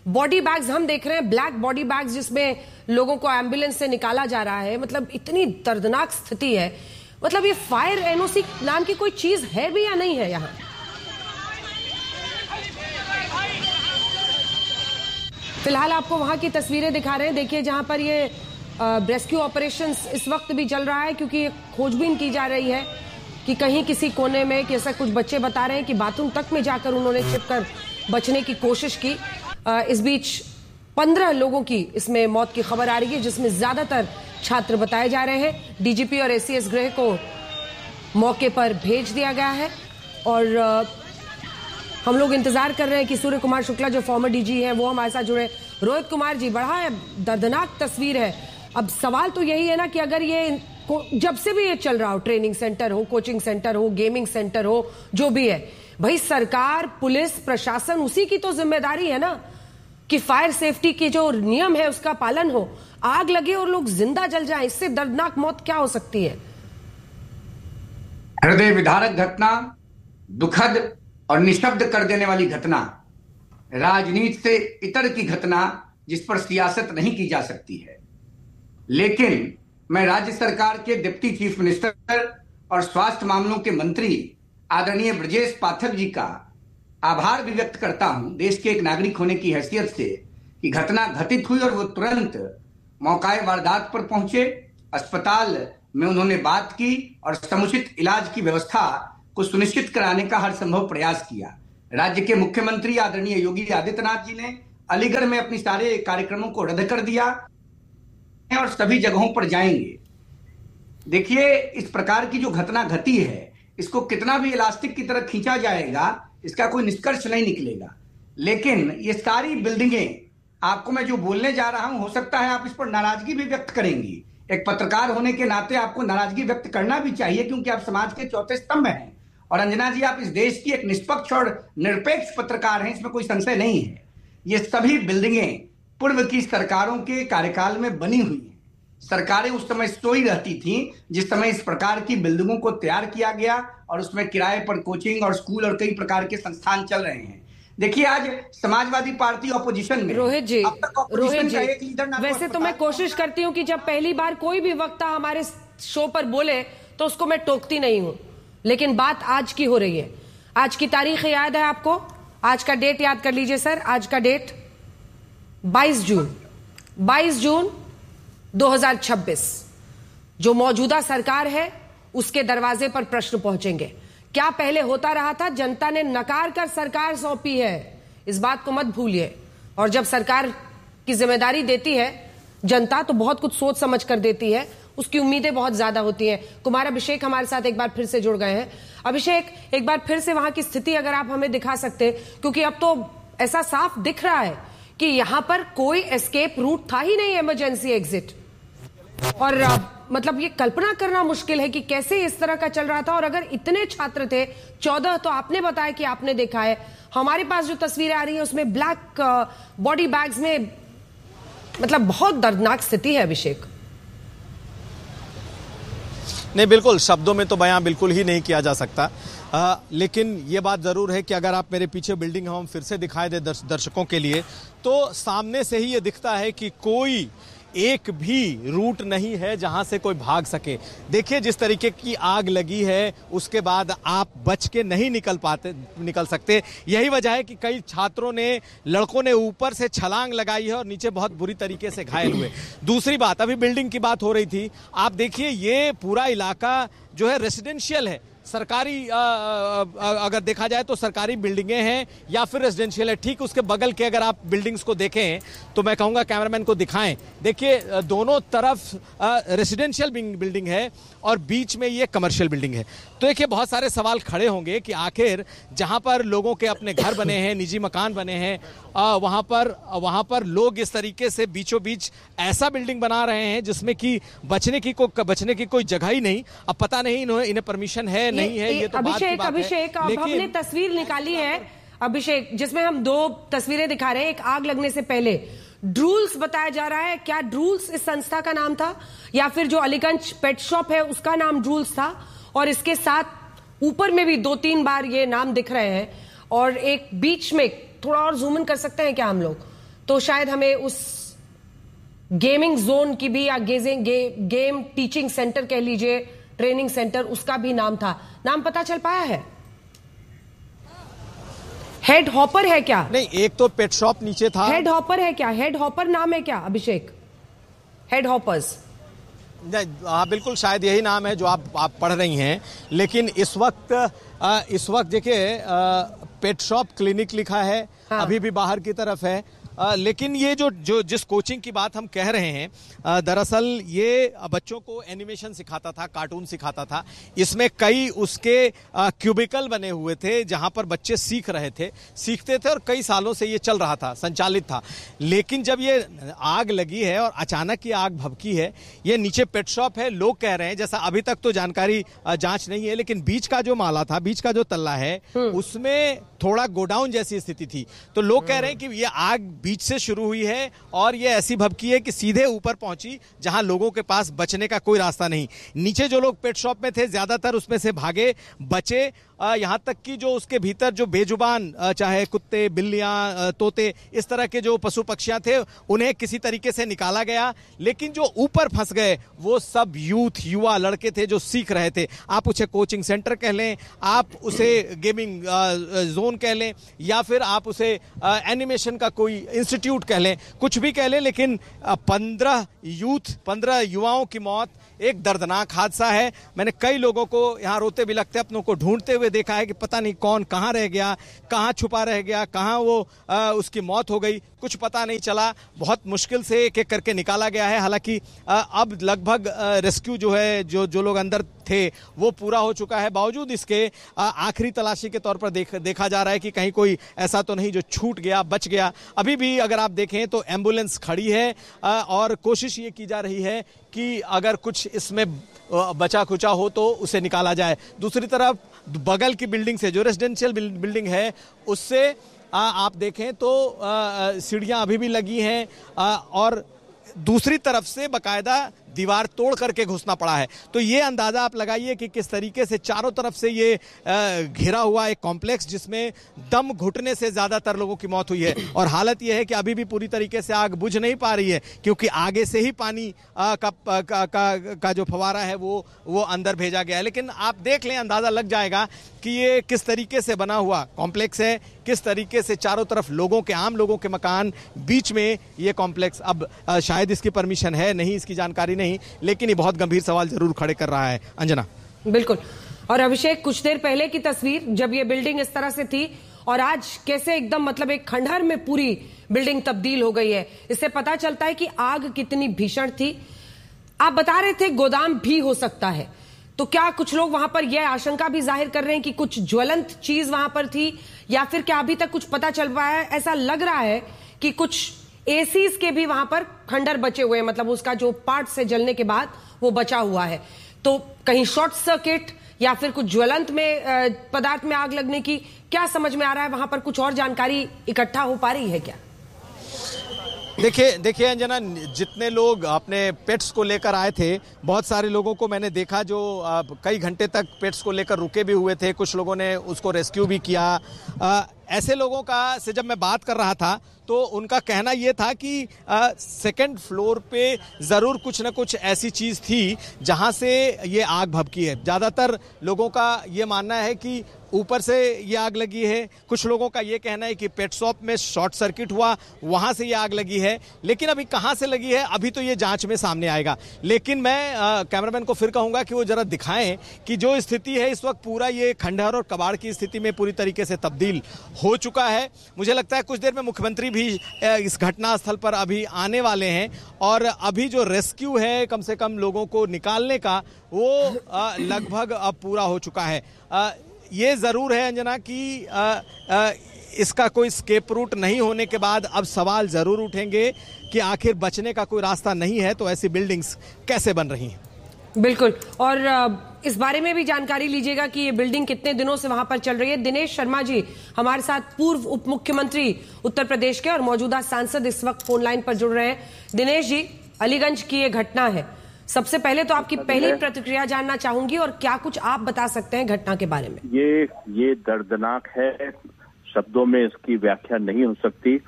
बॉडी बैग्स हम देख रहे हैं, ब्लैक बॉडी बैग्स जिसमें लोगों को एम्बुलेंस से निकाला जा रहा है। मतलब इतनी दर्दनाक स्थिति है। मतलब ये फायर एनओसी नाम की कोई चीज है भी या नहीं है यहां? फिलहाल आपको वहां की तस्वीरें दिखा रहे हैं। देखिए जहां पर ये रेस्क्यू ऑपरेशंस इस वक्त भी चल रहा है, क्योंकि खोजबीन की जा रही है कि कहीं किसी कोने में, कि ऐसा कुछ बच्चे बता रहे हैं कि बाथरूम तक में जाकर उन्होंने छिपकर बचने की कोशिश की। इस बीच पंद्रह लोगों की इसमें मौत की खबर आ रही है, जिसमें ज्यादातर छात्र बताए जा रहे हैं। डीजीपी और एसीएस गृह को मौके पर भेज दिया गया है और हम लोग इंतजार कर रहे हैं कि सूर्य कुमार शुक्ला जो फॉर्मर डीजी हैं वो हमारे साथ जुड़े। रोहित कुमार जी, बड़ा दर्दनाक तस्वीर है। अब सवाल तो यही है ना कि अगर ये जब से भी ये चल रहा हो, ट्रेनिंग सेंटर हो, कोचिंग सेंटर हो, गेमिंग सेंटर हो, जो भी है, भाई सरकार, पुलिस, प्रशासन, उसी की तो जिम्मेदारी है ना कि फायर सेफ्टी के जो नियम है उसका पालन हो। आग लगे और लोग जिंदा जल जाएं, इससे दर्दनाक मौत क्या हो सकती है?
हृदय विदारक घटना, दुखद और निशब्द कर देने वाली घटना, राजनीति से इतर की घटना जिस पर सियासत नहीं की जा सकती है। लेकिन मैं राज्य सरकार के डिप्टी चीफ मिनिस्टर और स्वास्थ्य मामलों के मंत्री आदरणीय ब्रजेश पाठक जी का आभार भी व्यक्त करता हूं, देश के एक नागरिक होने की हैसियत से, कि घटना घटित हुई और वो तुरंत मौकाए वारदात पर पहुंचे, अस्पताल में उन्होंने बात की और समुचित इलाज की व्यवस्था को सुनिश्चित कराने का हर संभव प्रयास किया। राज्य के मुख्यमंत्री आदरणीय योगी आदित्यनाथ जी ने अलीगढ़ में अपनी सारे कार्यक्रमों को रद्द कर दिया और सभी जगहों पर जाएंगे। देखिए, इस प्रकार की जो घटना घटी है, इसको कितना भी इलास्टिक की तरह खींचा जाएगा, इसका कोई निष्कर्ष नहीं निकलेगा। लेकिन ये सारी बिल्डिंगें, आपको मैं जो बोलने जा रहा हूं, हो सकता है आप इस पर नाराजगी भी व्यक्त करेंगी। एक पत्रकार होने के नाते आपको नाराजगी व्यक्त करना भी चाहिए, क्योंकि आप समाज के चौथे स्तंभ हैं। और अंजना जी, आप इस देश की एक निष्पक्ष और निरपेक्ष पत्रकार हैं, इसमें कोई संशय नहीं है। ये सभी बिल्डिंगें पूर्व की सरकारों के कार्यकाल में बनी हुई हैं। सरकारें उस समय सोई रहती थीं जिस समय इस प्रकार की बिल्डिंगों को तैयार किया गया और उसमें किराए पर कोचिंग और स्कूल और कई प्रकार के संस्थान चल रहे हैं। देखिए, आज समाजवादी पार्टी ऑपोजिशन में,
रोहित जी, रोहित जी, वैसे तो मैं कोशिश
कर...
करती हूँ कि जब पहली बार कोई भी वक्ता हमारे शो पर बोले तो उसको मैं टोकती नहीं हूँ, लेकिन बात आज की हो रही है। आज की तारीख याद है आपको? आज का डेट याद कर लीजिए सर। आज का डेट बाईस जून बाईस जून दो हज़ार छब्बीस। जो मौजूदा सरकार है उसके दरवाजे पर प्रश्न पहुंचेंगे। क्या पहले होता रहा था? जनता ने नकार कर सरकार सौंपी है, इस बात को मत भूलिए। और जब सरकार की जिम्मेदारी देती है जनता, तो बहुत कुछ सोच समझ कर देती है, उसकी उम्मीदें बहुत ज्यादा होती हैं। कुमार अभिषेक हमारे साथ एक बार फिर से जुड़ गए हैं। अभिषेक, एक बार फिर से वहां की स्थिति अगर आप हमें दिखा सकते, क्योंकि अब तो ऐसा साफ दिख रहा है कि यहां पर कोई एस्केप रूट था ही नहीं, इमरजेंसी एग्जिट। और आ, मतलब ये कल्पना करना मुश्किल है कि कैसे इस तरह का चल रहा था। और अगर इतने छात्र थे, चौदह, तो आपने बताया कि आपने देखा है, हमारे पास जो तस्वीरें आ रही हैं उसमें ब्लैक बॉडी बैग्स में, मतलब बहुत दर्दनाक स्थिति है अभिषेक।
नहीं, बिल्कुल शब्दों में तो बयां बिल्कुल ही नहीं किया जा सकता। आ, लेकिन ये बात जरूर है कि अगर आप मेरे पीछे बिल्डिंग हम फिर से दिखाई दे दर्श, दर्शकों के लिए, तो सामने से ही ये दिखता है कि कोई एक भी रूट नहीं है जहां से कोई भाग सके। देखिए, जिस तरीके की आग लगी है उसके बाद आप बच के नहीं निकल पाते निकल सकते। यही वजह है कि कई छात्रों ने, लड़कों ने ऊपर से छलांग लगाई है और नीचे बहुत बुरी तरीके से घायल हुए। दूसरी बात, अभी बिल्डिंग की बात हो रही थी, आप देखिए ये पूरा इलाका जो है रेसिडेंशियल है। सरकारी आ, आ, अगर देखा जाए तो सरकारी बिल्डिंगें हैं या फिर रेजिडेंशियल है। ठीक उसके बगल के अगर आप बिल्डिंग्स को देखें तो मैं कहूंगा कैमरामैन को दिखाएं, देखिए दोनों तरफ रेजिडेंशियल बिल्डिंग है और बीच में ये कमर्शियल बिल्डिंग है। तो देखिए बहुत सारे सवाल खड़े होंगे कि आखिर जहां पर लोगों के अपने घर बने हैं, निजी मकान बने हैं, वहां पर वहां पर लोग इस तरीके से बीचों बीच ऐसा बिल्डिंग बना रहे हैं जिसमें कि बचने की को बचने की कोई जगह ही नहीं। अब पता नहीं इन्हें इन्हें परमिशन है नहीं है, ये तो
अभिषेक अभिषेक अब हमने तस्वीर निकाली है अभिषेक, जिसमें हम दो तस्वीरें दिखा रहे हैं। एक आग लगने से पहले ड्रूल्स बताया जा रहा है। क्या ड्रूल्स इस संस्था का नाम था या फिर जो अलीगंज पेट शॉप है उसका नाम ड्रूल्स था? और इसके साथ ऊपर में भी दो तीन बार ये नाम दिख रहे हैं और एक बीच में, थोड़ा और जूम इन कर सकते हैं क्या हम लोग? तो शायद हमें उस गेमिंग जोन की भी, या गेजिंग गे, गेम टीचिंग सेंटर कह लीजिए, ट्रेनिंग सेंटर, उसका भी नाम था। नाम पता चल पाया है? हेड हॉपर है क्या?
नहीं, एक तो पेट शॉप नीचे था।
हेड हॉपर है क्या? हेड हॉपर नाम है क्या अभिषेक? Head hoppers?
हाँ बिल्कुल, शायद यही नाम है जो आप आप पढ़ रही हैं। लेकिन इस वक्त आ, इस वक्त देखिए पेट शॉप क्लिनिक लिखा है। हाँ। अभी भी बाहर की तरफ है। आ, लेकिन ये जो जो जिस कोचिंग की बात हम कह रहे हैं, दरअसल ये बच्चों को एनिमेशन सिखाता था, कार्टून सिखाता था। इसमें कई उसके क्यूबिकल बने हुए थे जहां पर बच्चे सीख रहे थे, सीखते थे, और कई सालों से ये चल रहा था, संचालित था। लेकिन जब ये आग लगी है और अचानक ये आग भभकी है, ये नीचे पेट शॉप है, लोग कह रहे हैं, जैसा अभी तक तो जानकारी जांच नहीं है, लेकिन बीच का जो माला था, बीच का जो तल्ला है, उसमें थोड़ा गोडाउन जैसी स्थिति थी। तो लोग कह रहे हैं कि ये आग बीच से शुरू हुई है और ये ऐसी भभकी है कि सीधे ऊपर पहुंची जहां लोगों के पास बचने का कोई रास्ता नहीं। नीचे जो लोग पेट शॉप में थे, ज्यादातर उसमें से भागे, बचे। यहां तक कि जो उसके भीतर जो बेजुबान, चाहे कुत्ते, बिल्लियां, तोते, इस तरह के जो पशु पक्षियां थे, उन्हें किसी तरीके से निकाला गया। लेकिन जो ऊपर फंस गए वो सब यूथ, युवा लड़के थे जो सीख रहे थे। आप उसे कोचिंग सेंटर कह लें, आप उसे गेमिंग जोन कह लें, या फिर आप उसे एनिमेशन का कोई इंस्टीट्यूट कह लें, कुछ भी कह लें, लेकिन पंद्रह यूथ, पंद्रह युवाओं की मौत एक दर्दनाक हादसा है। मैंने कई लोगों को यहाँ रोते बिलखते अपनों को ढूंढते हुए देखा है कि पता नहीं कौन कहाँ रह गया, कहाँ छुपा रह गया, कहाँ वो आ, उसकी मौत हो गई, कुछ पता नहीं चला। बहुत मुश्किल से एक एक करके निकाला गया है। हालांकि अब लगभग रेस्क्यू जो है, जो जो लोग अंदर थे, वो पूरा हो चुका है। बावजूद इसके आखिरी तलाशी के तौर पर देख, देखा जा रहा है कि कहीं कोई ऐसा तो नहीं जो छूट गया, बच गया। अभी भी अगर आप देखें तो एम्बुलेंस खड़ी है और कोशिश ये की जा रही है कि अगर कुछ इसमें बचा खुचा हो तो उसे निकाला जाए। दूसरी तरफ बगल की बिल्डिंग से, जो रेजिडेंशियल बिल्डिंग है, उससे आ, आप देखें तो सीढ़ियां अभी भी लगी हैं, आ, और दूसरी तरफ से बकायदा दीवार तोड़ करके घुसना पड़ा है। तो ये अंदाजा आप लगाइए कि किस तरीके से चारों तरफ से ये घिरा हुआ एक कॉम्प्लेक्स, जिसमें दम घुटने से ज्यादातर लोगों की मौत हुई है। और हालत यह है कि अभी भी पूरी तरीके से आग बुझ नहीं पा रही है, क्योंकि आगे से ही पानी आ, का, का, का, का जो फवारा है वो वो अंदर भेजा गया है। लेकिन आप देख लें, अंदाजा लग जाएगा कि ये किस तरीके से बना हुआ कॉम्प्लेक्स है, किस तरीके से चारों तरफ लोगों के, आम लोगों के मकान, बीच में ये कॉम्प्लेक्स। अब शायद इसकी परमिशन है नहीं, इसकी जानकारी नहीं, लेकिन ये बहुत गंभीर सवाल जरूर खड़े कर रहा है। अंजना।
बिल्कुल। और अभिषेक, कुछ देर पहले की तस्वीर, जब ये बिल्डिंग इस तरह से थी, और आज कैसे एकदम मतलब एक खंडहर में पूरी बिल्डिंग तब्दील हो गई है, इससे पता चलता है कि आग कितनी भीषण थी। आप बता रहे थे गोदाम भी हो सकता है, तो क्या कुछ लोग वहां पर यह आशंका भी जाहिर कर रहे हैं कि कुछ ज्वलंत चीज वहां पर थी, या फिर क्या अभी तक कुछ पता चल पाया है? ऐसा लग रहा है कि कुछ एसीज के भी वहां पर खंडर बचे हुए हैं, मतलब उसका जो पार्ट से जलने के बाद वो बचा हुआ है। तो कहीं शॉर्ट सर्किट या फिर कुछ ज्वलंत में पदार्थ में आग लगने की क्या समझ में आ रहा है? वहां पर कुछ और जानकारी इकट्ठा हो पा रही है क्या?
देखिए देखिए अंजना, जितने लोग अपने पेट्स को लेकर आए थे, बहुत सारे लोगों को मैंने देखा जो आ, कई घंटे तक पेट्स को लेकर रुके भी हुए थे। कुछ लोगों ने उसको रेस्क्यू भी किया। आ, ऐसे लोगों का से जब मैं बात कर रहा था तो उनका कहना यह था कि सेकंड फ्लोर पे जरूर कुछ न कुछ ऐसी चीज थी जहां से ये आग भभकी है। ज्यादातर लोगों का ये मानना है कि ऊपर से ये आग लगी है। कुछ लोगों का ये कहना है कि पेट शॉप में शॉर्ट सर्किट हुआ, वहां से ये आग लगी है। लेकिन अभी कहां से लगी है, अभी तो ये जांच में सामने आएगा। लेकिन मैं कैमरामैन को फिर कहूंगा कि वो जरा दिखाएं कि जो स्थिति है इस वक्त, पूरा ये खंडहर और कबाड़ की स्थिति में पूरी तरीके से तब्दील हो चुका है। मुझे लगता है कुछ देर में मुख्यमंत्री भी इस घटना स्थल पर अभी आने वाले हैं, और अभी जो रेस्क्यू है कम से कम लोगों को निकालने का, वो लगभग अब पूरा हो चुका है। ये जरूर है अंजना कि आ, आ, इसका कोई स्केप रूट नहीं होने के बाद अब सवाल जरूर उठेंगे कि आखिर बचने का कोई रास्ता नहीं है तो ऐसी बिल्डिंग्स कैसे बन रही हैं।
बिल्कुल। और इस बारे में भी जानकारी लीजिएगा कि ये बिल्डिंग कितने दिनों से वहां पर चल रही है। दिनेश शर्मा जी हमारे साथ, पूर्व उप मुख्यमंत्री उत्तर प्रदेश के और मौजूदा सांसद, इस वक्त फोन लाइन पर जुड़ रहे हैं। दिनेश जी, अलीगंज की ये घटना है, सबसे पहले तो आपकी पहली प्रतिक्रिया जानना चाहूंगी, और क्या कुछ आप बता सकते हैं घटना के बारे में?
ये ये दर्दनाक है, शब्दों में इसकी व्याख्या नहीं हो सकती।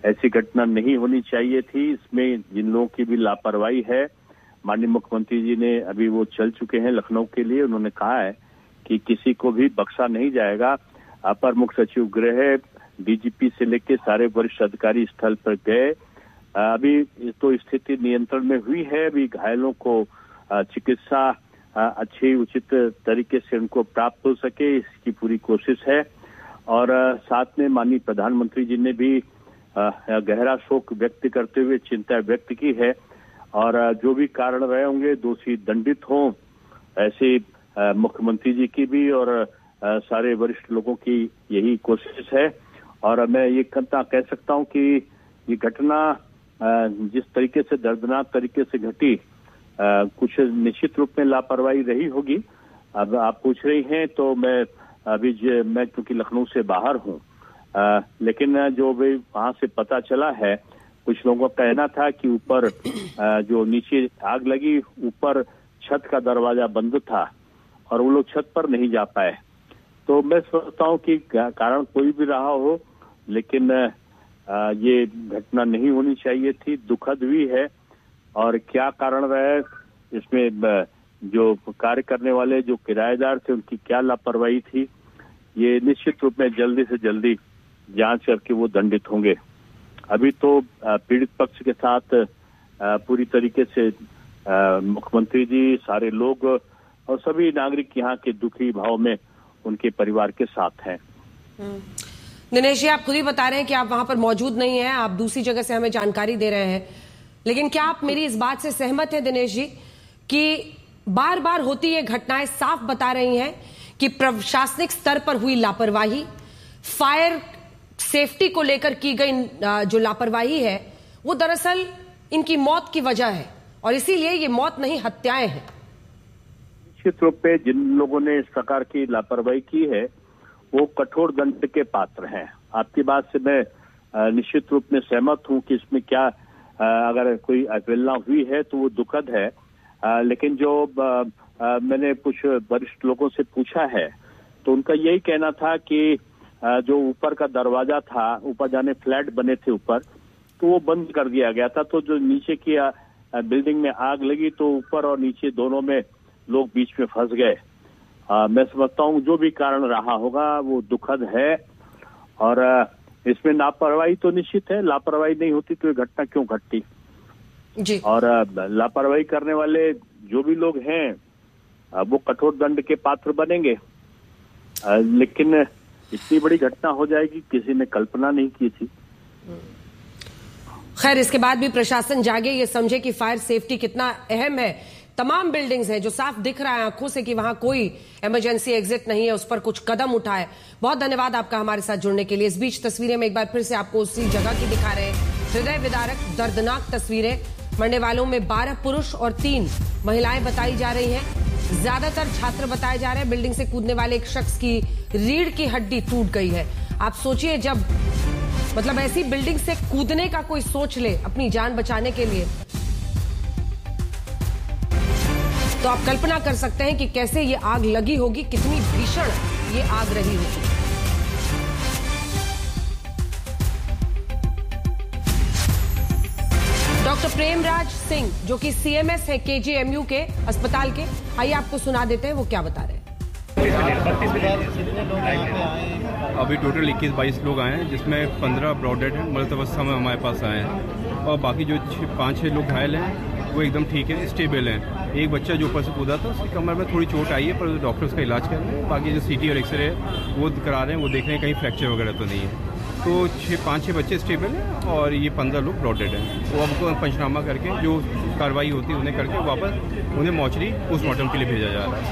ऐसी घटना नहीं होनी चाहिए थी। इसमें जिन लोगों की भी लापरवाही है, माननीय मुख्यमंत्री जी ने अभी वो चल चुके हैं लखनऊ के लिए, उन्होंने कहा है कि किसी को भी बख्शा नहीं जाएगा। अपर मुख्य सचिव गृह, डीजीपी से लेकर सारे वरिष्ठ अधिकारी स्थल पर गए। अभी तो स्थिति नियंत्रण में हुई है। अभी घायलों को चिकित्सा अच्छी उचित तरीके से उनको प्राप्त हो सके, इसकी पूरी कोशिश है। और साथ में माननीय प्रधानमंत्री जी ने भी गहरा शोक व्यक्त करते हुए चिंता व्यक्त की है और जो भी कारण रहे होंगे दोषी दंडित हों, ऐसे मुख्यमंत्री जी की भी और सारे वरिष्ठ लोगों की यही कोशिश है। और मैं ये कहता कह सकता हूं कि ये घटना जिस तरीके से दर्दनाक तरीके से घटी, कुछ निश्चित रूप में लापरवाही रही होगी। अब आप पूछ रही हैं तो मैं अभी मैं क्योंकि लखनऊ से बाहर हूं, लेकिन जो भी वहां से पता चला है, कुछ लोगों का कहना था कि ऊपर जो नीचे आग लगी, ऊपर छत का दरवाजा बंद था और वो लोग छत पर नहीं जा पाए। तो मैं सोचता हूं कि कारण कोई भी रहा हो, लेकिन ये घटना नहीं होनी चाहिए थी, दुखद भी है। और क्या कारण रहा है इसमें, जो कार्य करने वाले जो किराएदार थे उनकी क्या लापरवाही थी, ये निश्चित रूप में जल्दी से जल्दी जांच करके वो दंडित होंगे। अभी तो पीड़ित पक्ष के साथ पूरी तरीके से मुख्यमंत्री जी, सारे लोग और सभी नागरिक यहाँ के दुखी भाव में उनके परिवार के साथ हैं।
दिनेश जी, आप खुद ही बता रहे हैं कि आप वहां पर मौजूद नहीं हैं, आप दूसरी जगह से हमें जानकारी दे रहे हैं, लेकिन क्या आप मेरी इस बात से सहमत हैं दिनेश जी कि बार बार होती ये घटनाएं साफ बता रही हैं कि प्रशासनिक स्तर पर हुई लापरवाही, फायर सेफ्टी को लेकर की गई जो लापरवाही है वो दरअसल इनकी मौत की वजह है और इसीलिए ये मौत नहीं हत्याएं हैं।
निश्चित रूप से जिन लोगों ने इस प्रकार की लापरवाही की है वो कठोर दंड के पात्र हैं। आपकी बात से मैं निश्चित रूप में सहमत हूं कि इसमें क्या अगर कोई अवहेलना हुई है तो वो दुखद है, लेकिन जो मैंने कुछ वरिष्ठ लोगों से पूछा है तो उनका यही कहना था कि जो ऊपर का दरवाजा था, ऊपर जाने फ्लैट बने थे ऊपर, तो वो बंद कर दिया गया था। तो जो नीचे की बिल्डिंग में आग लगी तो ऊपर और नीचे दोनों में लोग बीच में फंस गए। मैं समझता हूँ जो भी कारण रहा होगा वो दुखद है और इसमें लापरवाही तो निश्चित है। लापरवाही नहीं होती तो ये घटना क्यों घटती
जी।
और लापरवाही करने वाले जो भी लोग हैं वो कठोर दंड के पात्र बनेंगे, लेकिन इतनी बड़ी घटना हो जाएगी किसी ने कल्पना नहीं की थी।
खैर, इसके बाद भी प्रशासन जागे, ये समझे कि फायर सेफ्टी कितना अहम है। तमाम बिल्डिंग्स हैं जो साफ दिख रहा है आंखों से कि वहां कोई इमरजेंसी एग्जिट नहीं है, उस पर कुछ कदम उठाए। बहुत धन्यवाद आपका हमारे साथ जुड़ने के लिए। इस बीच तस्वीरें में एक बार फिर से आपको उसी जगह की दिखा रहे हैं, हृदय विदारक दर्दनाक तस्वीरें। मरने वालों में बारह पुरुष और तीन महिलाएं बताई जा रही हैं। ज्यादातर छात्र बताए जा रहे हैं। बिल्डिंग से कूदने वाले एक शख्स की रीढ़ की हड्डी टूट गई है। आप सोचिए, जब मतलब ऐसी बिल्डिंग से कूदने का कोई सोच ले अपनी जान बचाने के लिए, तो आप कल्पना कर सकते हैं कि कैसे ये आग लगी होगी, कितनी भीषण ये आग रही होगी। डॉक्टर प्रेमराज सिंह जो कि सीएमएस है केजीएमयू के अस्पताल के, आइए आपको सुना देते हैं वो क्या बता रहे हैं।
अभी टोटल इक्कीस बाईस लोग आए हैं, जिसमें पंद्रह ब्रॉडेड हैं, मृत अवस्था में हमारे पास आए हैं और बाकी जो पाँच छः लोग घायल हैं वो एकदम ठीक है, स्टेबल हैं। एक बच्चा जो ऊपर से कूदा था उसकी कमर में थोड़ी चोट आई है, पर डॉक्टर्स का इलाज कर रहे हैं। बाकी जो सीटी और एक्सरे है वो करा रहे हैं, वो देख रहे हैं कहीं फ्रैक्चर वगैरह तो नहीं है। तो छः पाँच छः बच्चे स्टेबल हैं और ये पंद्रह लोग ब्रॉडेड हैं। वो हमको पंचनामा करके जो कार्रवाई होती है उन्हें करके वापस उन्हें मॉर्चरी पोस्टमार्टम के लिए भेजा जा रहा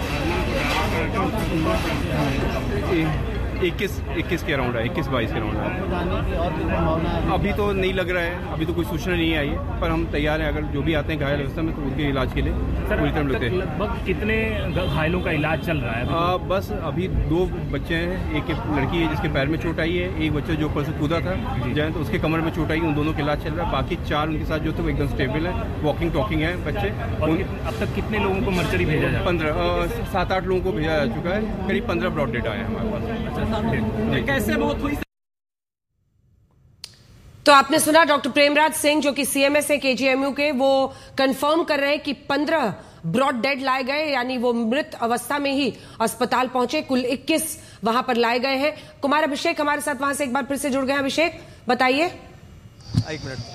है। इक्कीस इक्कीस के अराउंड है, इक्कीस बाईस के अराउंड है। अभी तो नहीं लग रहा है, अभी तो कोई सूचना नहीं आई है, पर हम तैयार हैं। अगर जो भी आते हैं घायल अवस्था में तो उनके इलाज के लिए पूरी तरह लेते हैं।
लगभग कितने घायलों का इलाज चल रहा है?
आ, बस अभी दो बच्चे हैं, एक लड़की है जिसके पैर में चोट आई है, एक बच्चा जो ऊपर से कूदा था जाए तो उसके कमर में चोट आई, उन दोनों का इलाज चल रहा है। बाकी चार उनके साथ जो थे वो एकदम स्टेबल है, वॉकिंग टॉकिंग है बच्चे।
अब तक कितने लोगों को मर्चरी भेजा जाए?
पंद्रह सात आठ लोगों को भेजा जा चुका है, करीब पंद्रह ब्रॉड डेट आए हैं हमारे पास।
कैसे मौत हुई?
तो आपने सुना डॉक्टर प्रेमराज सिंह जो कि सीएमएस है केजीएमयू के, वो कंफर्म कर रहे हैं कि पंद्रह ब्रॉड डेड लाए गए, यानी वो मृत अवस्था में ही अस्पताल पहुंचे। कुल इक्कीस वहां पर लाए गए हैं। कुमार अभिषेक हमारे साथ वहां से एक बार फिर से जुड़ गए। अभिषेक बताइए।
एक मिनट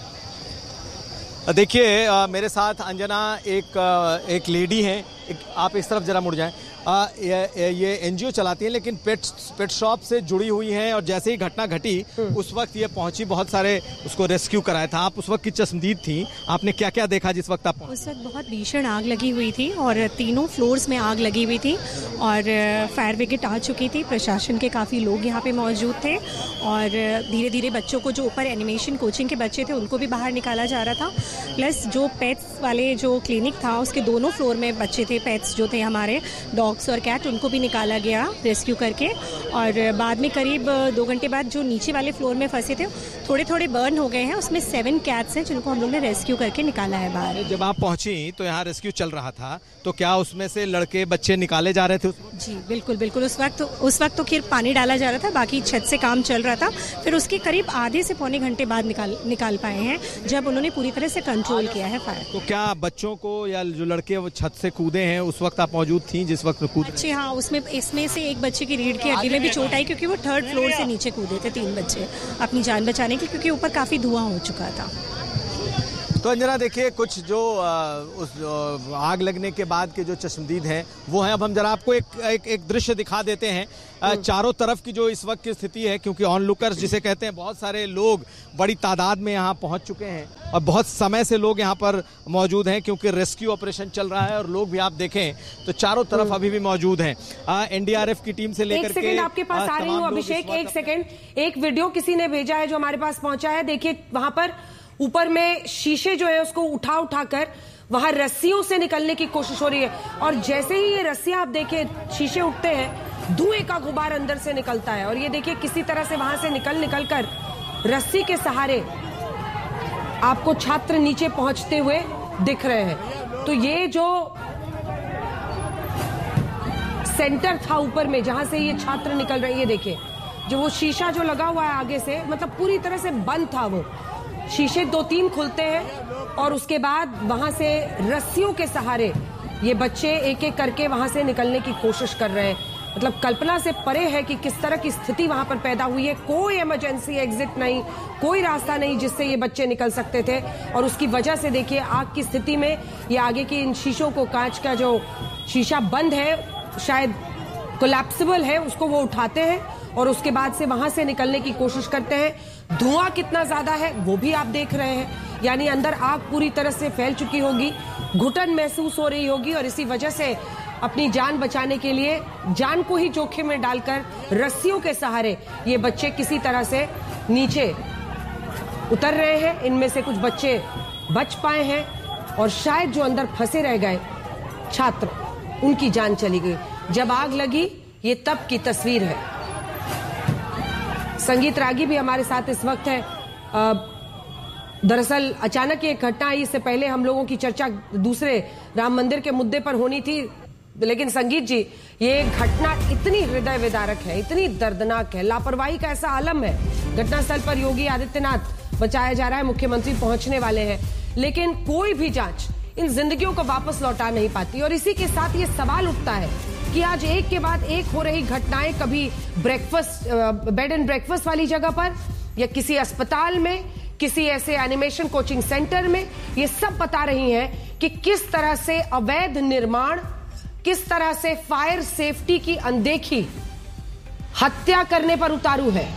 देखिए, मेरे साथ अंजना एक एक लेडी हैं, एक, आप इस तरफ जरा मुड़ जाएं। आ, ये, ये एनजीओ चलाती हैं लेकिन पेट पेट शॉप से जुड़ी हुई हैं, और जैसे ही घटना घटी उस वक्त ये पहुंची, बहुत सारे उसको रेस्क्यू कराया था। आप उस वक्त की चश्मदीद थी, आपने क्या क्या देखा जिस वक्त आप पहुंचे?
उस वक्त बहुत भीषण आग लगी हुई थी और तीनों फ्लोर्स में आग लगी हुई थी और फायर ब्रिगेड आ चुकी थी। प्रशासन के काफ़ी लोग यहाँ पे मौजूद थे और धीरे धीरे बच्चों को, जो ऊपर एनिमेशन कोचिंग के बच्चे थे, उनको भी बाहर निकाला जा रहा था। प्लस जो पेट्स वाले जो क्लिनिक था उसके दोनों फ्लोर में बच्चे थे, पेट्स जो थे हमारे डॉग और कैट, उनको भी निकाला गया रेस्क्यू करके। और बाद में करीब दो घंटे बाद जो नीचे वाले फ्लोर में फंसे थे थोड़े थोड़े बर्न हो गए हैं, उसमें सेवन कैट्स हैं जिनको हम लोग ने रेस्क्यू करके निकाला है बाहर।
जब आप पहुंची तो यहाँ रेस्क्यू चल रहा था, तो क्या उसमें से लड़के बच्चे निकाले जा रहे थे?
जी बिल्कुल बिल्कुल। उस वक्त उस वक्त तो खैर पानी डाला जा रहा था, बाकी छत से काम चल रहा था। फिर उसके करीब आधे से पौने घंटे बाद निकाल निकाल पाए हैं, जब उन्होंने पूरी तरह से कंट्रोल किया है फायर।
तो क्या बच्चों को या जो लड़के वो छत से कूदे हैं उस वक्त आप मौजूद थी जिस वक्त कूद?
जी हाँ, उसमें इसमें से एक बच्चे की रीढ़ की हड्डी में भी चोट आई, क्योंकि वो थर्ड फ्लोर से नीचे कूदे थे तीन बच्चे अपनी जान बचाने के, क्योंकि ऊपर काफी धुआं हो चुका था।
तो अंजना देखिए, कुछ जो आ, उस आ, आग लगने के बाद के जो चश्मदीद हैं वो हैं। अब हम जरा आपको एक एक, एक दृश्य दिखा देते हैं आ, चारों तरफ की जो इस वक्त की स्थिति है, क्योंकि ऑनलुकर्स जिसे कहते हैं, बहुत सारे लोग बड़ी तादाद में यहाँ पहुँच चुके हैं और बहुत समय से लोग यहाँ पर मौजूद हैं, क्योंकि रेस्क्यू ऑपरेशन चल रहा है और लोग भी आप देखें तो चारों तरफ अभी भी मौजूद हैं। एनडीआरएफ की टीम से लेकर के
आपके पास आ रही हूँ अभिषेक, एक सेकेंड। एक वीडियो किसी ने भेजा है जो हमारे पास पहुंचा है, देखिए वहां पर ऊपर में शीशे जो है उसको उठा उठाकर वहां रस्सियों से निकलने की कोशिश हो रही है, और जैसे ही ये रस्सियां आप देखिए शीशे उठते हैं, धुएं का गुबार अंदर से निकलता है। और ये देखिए किसी तरह से वहां से निकल निकल कर रस्सी के सहारे आपको छात्र नीचे पहुंचते हुए दिख रहे हैं। तो ये जो सेंटर था ऊपर में जहां से ये छात्र निकल रहे हैं, ये देखिए जो वो शीशा जो लगा हुआ है आगे से, मतलब पूरी तरह से बंद था। वो शीशे दो तीन खुलते हैं और उसके बाद वहां से रस्सियों के सहारे ये बच्चे एक एक करके वहां से निकलने की कोशिश कर रहे हैं। मतलब कल्पना से परे है कि किस तरह की स्थिति वहां पर पैदा हुई है। कोई इमरजेंसी एग्जिट नहीं, कोई रास्ता नहीं जिससे ये बच्चे निकल सकते थे, और उसकी वजह से देखिए आग की स्थिति में ये आगे की इन शीशों को, कांच का जो शीशा बंद है, शायद कोलैप्सिबल है, उसको वो उठाते हैं और उसके बाद से वहां से निकलने की कोशिश करते हैं। धुआं कितना ज्यादा है वो भी आप देख रहे हैं, यानी अंदर आग पूरी तरह से फैल चुकी होगी, घुटन महसूस हो रही होगी, और इसी वजह से अपनी जान बचाने के लिए जान को ही जोखिम में डालकर रस्सियों के सहारे ये बच्चे किसी तरह से नीचे उतर रहे हैं। इनमें से कुछ बच्चे बच पाए हैं और शायद जो अंदर फंसे रह गए छात्र, उनकी जान चली गई। जब आग लगी ये तब की तस्वीर है। संगीत रागी भी हमारे साथ इस वक्त है। दरअसल अचानक ये घटना आई, इससे पहले हम लोगों की चर्चा दूसरे राम मंदिर के मुद्दे पर होनी थी, लेकिन संगीत जी ये घटना इतनी हृदय विदारक है, इतनी दर्दनाक है, लापरवाही का ऐसा आलम है। घटनास्थल पर योगी आदित्यनाथ बचाया जा रहा है, मुख्यमंत्री पहुंचने वाले हैं, लेकिन कोई भी जांच इन जिंदगियों को वापस लौटा नहीं पाती। और इसी के साथ ये सवाल उठता है कि आज एक के बाद एक हो रही घटनाएं, कभी ब्रेकफास्ट बेड एंड ब्रेकफास्ट वाली जगह पर या किसी अस्पताल में, किसी ऐसे एनिमेशन कोचिंग सेंटर में, ये सब बता रही हैं कि किस तरह से अवैध निर्माण, किस तरह से फायर सेफ्टी की अनदेखी हत्या करने पर उतारू है।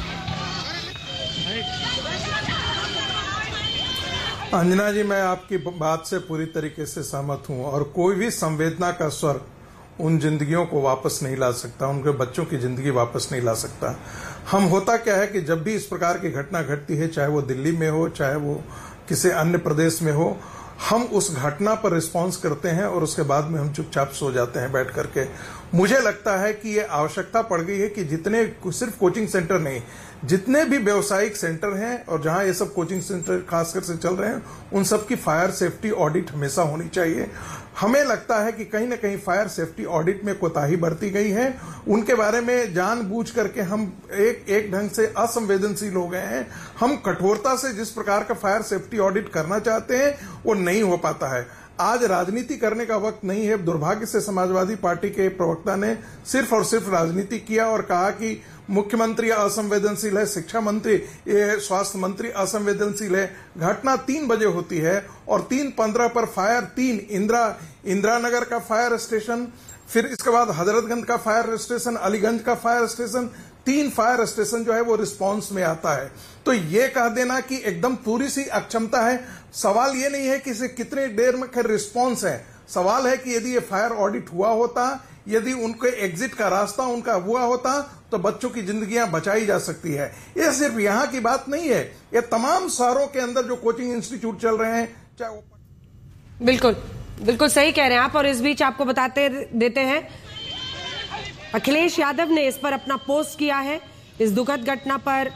अंजना जी, मैं आपकी बात से पूरी तरीके से सहमत हूं, और कोई भी संवेदना का स्वर उन जिंदगियों को वापस नहीं ला सकता, उनके बच्चों की जिंदगी वापस नहीं ला सकता। हम होता क्या है कि जब भी इस प्रकार की घटना घटती है, चाहे वो दिल्ली में हो, चाहे वो किसी अन्य प्रदेश में हो, हम उस घटना पर रिस्पॉन्स करते हैं और उसके बाद में हम चुपचाप सो जाते हैं बैठ करके। मुझे लगता है कि ये आवश्यकता पड़ गई है कि जितने सिर्फ कोचिंग सेंटर नहीं, जितने भी व्यावसायिक सेंटर हैं और जहां ये सब कोचिंग सेंटर खासकर से चल रहे हैं, उन सब की फायर सेफ्टी ऑडिट हमेशा होनी चाहिए। हमें लगता है कि कहीं ना कहीं फायर सेफ्टी ऑडिट में कोताही बरती गई है। उनके बारे में जानबूझ करके हम एक एक ढंग से असंवेदनशील हो गए हैं। हम कठोरता से जिस प्रकार का फायर सेफ्टी ऑडिट करना चाहते हैं वो नहीं हो पाता है। आज राजनीति करने का वक्त नहीं है। दुर्भाग्य से समाजवादी पार्टी के प्रवक्ता ने सिर्फ और सिर्फ राजनीति किया और कहा कि मुख्यमंत्री असंवेदनशील है, शिक्षा मंत्री, स्वास्थ्य मंत्री असंवेदनशील है। घटना तीन बजे होती है और तीन पंद्रह पर फायर, तीन इंदिरा इंदिरा नगर का फायर स्टेशन, फिर इसके बाद हजरतगंज का फायर स्टेशन, अलीगंज का फायर स्टेशन, तीन फायर स्टेशन जो है वो रिस्पांस में आता है। तो ये कह देना कि एकदम पूरी सी अक्षमता है, सवाल ये नहीं है कि इसे कितने देर में रिस्पांस है। सवाल है कि यदि ये फायर ऑडिट हुआ होता, यदि उनके एग्जिट का रास्ता उनका हुआ होता, तो बच्चों की जिंदगियां बचाई जा सकती है। ये सिर्फ यहां की बात नहीं है, ये तमाम शहरों के अंदर जो कोचिंग इंस्टीट्यूट चल रहे हैं, चाहे वो
बिल्कुल बिल्कुल सही कह रहे हैं आप। और इस बीच आपको बताते देते हैं, अखिलेश यादव ने इस पर अपना पोस्ट किया है। इस दुखद घटना पर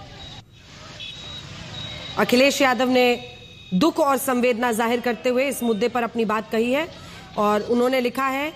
अखिलेश यादव ने दुख और संवेदना जाहिर करते हुए इस मुद्दे पर अपनी बात कही है और उन्होंने लिखा है,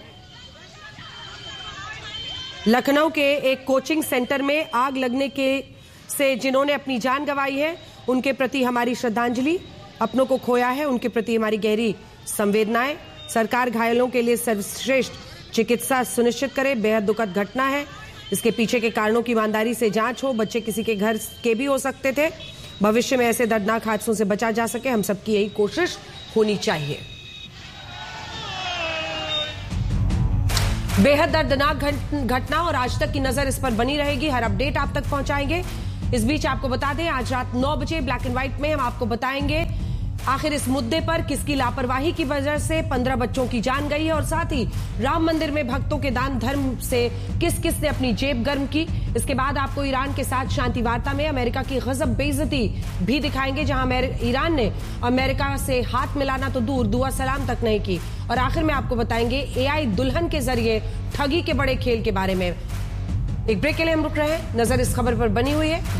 लखनऊ के एक कोचिंग सेंटर में आग लगने के से जिन्होंने अपनी जान गंवाई है, उनके प्रति हमारी श्रद्धांजलि। अपनों को खोया है, उनके प्रति हमारी गहरी संवेदनाएं। सरकार घायलों के लिए सर्वश्रेष्ठ चिकित्सा सुनिश्चित करे। बेहद दुखद घटना है, इसके पीछे के कारणों की ईमानदारी से जांच हो। बच्चे किसी के घर के भी हो सकते थे। भविष्य में ऐसे दर्दनाक हादसों से बचा जा सके, हम सबकी यही कोशिश होनी चाहिए। बेहद दर्दनाक घटना और आज तक की नजर इस पर बनी रहेगी। हर अपडेट आप तक पहुंचाएंगे। इस बीच आपको बता दें, आज रात नौ बजे ब्लैक एंड व्हाइट में हम आपको बताएंगे आखिर इस मुद्दे पर किसकी लापरवाही की वजह से पंद्रह बच्चों की जान गई है और साथ ही राम मंदिर में भक्तों के दान धर्म से किस किस ने अपनी जेब गर्म की। इसके बाद आपको ईरान के साथ शांति वार्ता में अमेरिका की गजब बेइज्जती भी दिखाएंगे, जहां ईरान ने अमेरिका से हाथ मिलाना तो दूर, दुआ सलाम तक नहीं की। और आखिर में आपको बताएंगे एआई दुल्हन के जरिए ठगी के बड़े खेल के बारे में। एक ब्रेक के लिए हम रुक रहे हैं, नजर इस खबर पर बनी हुई है।